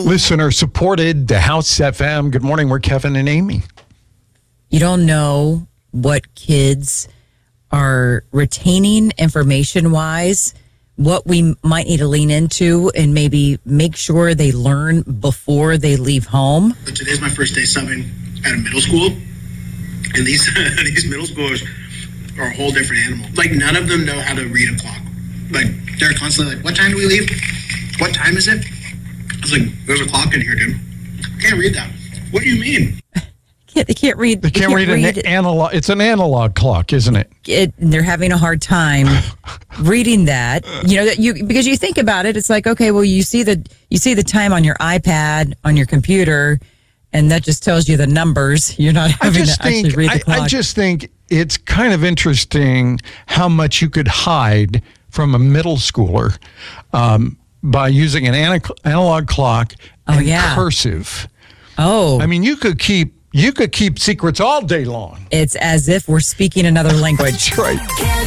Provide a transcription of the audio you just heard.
Listener supported, the House FM. Good morning. We're Kevin and Amy. You don't know what kids are retaining information-wise, what we might need to lean into and maybe make sure they learn before they leave home. But today's my first day subbing at a middle school, and these middle schoolers are a whole different animal. Like, none of them know how to read a clock. Like, they're constantly like, what time do we leave? What time is it? I was like, there's a clock in here, dude. I can't read that. What do you mean? They can't read. They can't read an analog. It's an analog clock, isn't it? They're having a hard time reading that. Because you think about it, it's like, okay, well, you see the time on your iPad, on your computer, and that just tells you the numbers. You're not having to actually read the clock. I just think it's kind of interesting how much you could hide from a middle schooler by using an analog clock and cursive. Oh, I mean, you could keep secrets all day long. It's as if we're speaking another language. That's right.